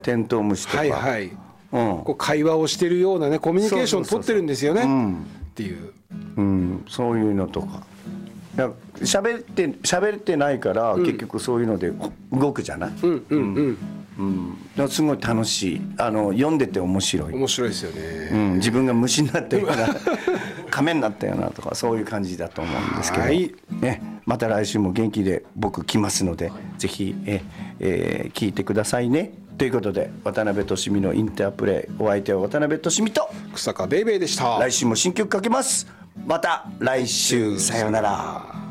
テントウムシとか、 はいはい、 うんこう会話をしてるようなねコミュニケーションを取ってるんですよね、っていう、 うん、そういうのとか喋ってないから、結局そういうので動くじゃない、すごい楽しい、読んでて面白いですよね、 自分が虫になったような亀になったようなとかそういう感じだと思うんですけど、ね、また来週も元気で僕来ますのでぜひ聞いてくださいねということで、渡辺俊美のインタープレイ、お相手は渡辺俊美と草加ベイベーでした。 来週も新曲かけます。また来週、さようなら。